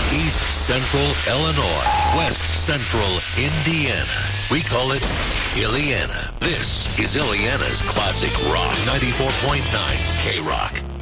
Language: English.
East Central Illinois, West Central Indiana. We call it Illiana. This is Illiana's Classic Rock 94.9 K-Rock.